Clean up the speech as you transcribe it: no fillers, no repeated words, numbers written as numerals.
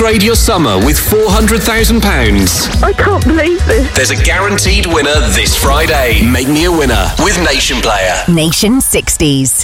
Upgrade your summer with £400,000. I can't believe this. There's a guaranteed winner this Friday. Make me a winner with Nation Player. Nation 60s.